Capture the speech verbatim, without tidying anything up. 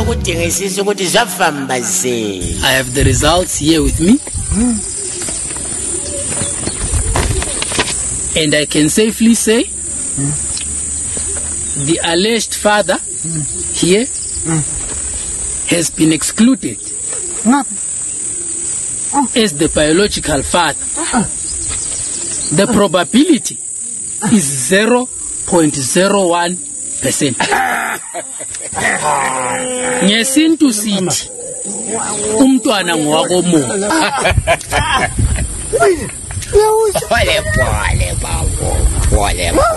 ukudingisisa ukuthi zvafamba sei. I have the results here with me. Mm. And I can safely say mm. the alleged father mm. here mm. has been excluded no. oh. as the biological father. Oh. The probability is zero point zero one percent. Ngesintu sithi umntwana ngowako Mungu. Pole pole babo, pole.